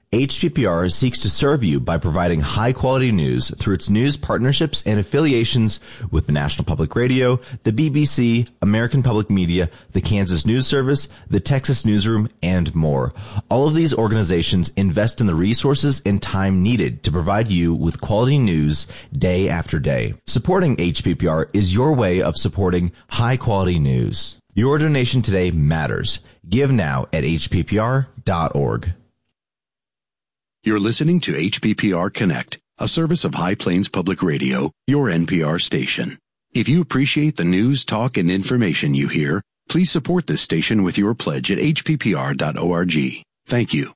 HPPR seeks to serve you by providing high-quality news through its news partnerships and affiliations with the National Public Radio, the BBC, American Public Media, the Kansas News Service, the Texas Newsroom, and more. All of these organizations invest in the resources and time needed to provide you with quality news day after day. Supporting HPPR is your way of supporting high-quality news. Your donation today matters. Give now at hppr.org. You're listening to HPPR Connect, a service of High Plains Public Radio, your NPR station. If you appreciate the news, talk, and information you hear, please support this station with your pledge at hppr.org. Thank you.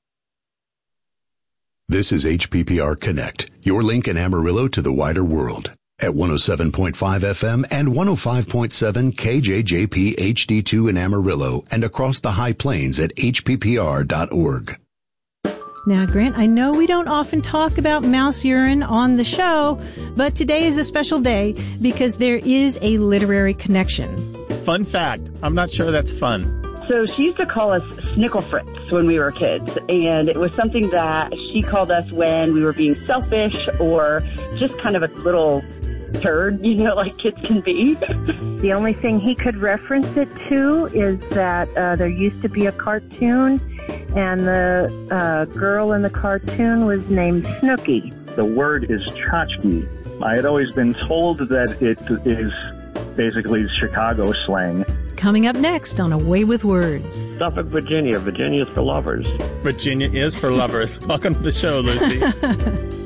This is HPPR Connect, your link in Amarillo to the wider world. At 107.5 FM and 105.7 KJJP HD2 in Amarillo and across the High Plains at hppr.org. Now, Grant, I know we don't often talk about mouse urine on the show, but today is a special day because there is a literary connection. Fun fact, I'm not sure that's fun. So she used to call us Snickle Fritz when we were kids, and it was something that she called us when we were being selfish or just kind of a little turd, like kids can be. The only thing he could reference it to is that there used to be a cartoon, and the girl in the cartoon was named Snooky. The word is tchotchke. I had always been told that it is basically Chicago slang. Coming up next on A Way with Words. Suffolk, Virginia. Virginia is for lovers. Virginia is for lovers. Welcome to the show, Lucy.